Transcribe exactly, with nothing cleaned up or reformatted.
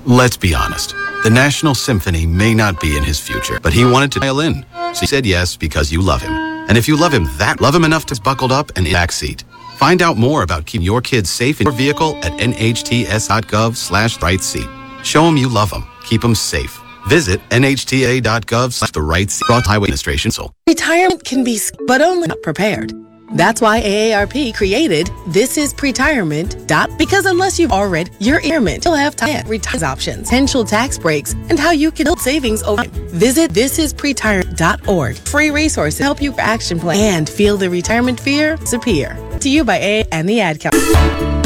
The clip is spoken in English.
Let's be honest. The National Symphony may not be in his future, but he wanted to dial in. So he said yes because you love him. And if you love him that, love him enough to buckled up and in the back seat. Find out more about keeping your kids safe in your vehicle at nhts.gov slash right seat. Show them you love them. Keep them safe. Visit nhta.gov slash the right seat. Brought Highway Administration. Retirement can be, but only not prepared. That's why A A R P created This Is Pretirement. Because unless you've already, your retirement, you'll have time, retire options, potential tax breaks, and how you can build savings over time. Visit this is pretirement dot org. Free resources help you for action plan and feel the retirement fear disappear. To you by A and the Ad Council.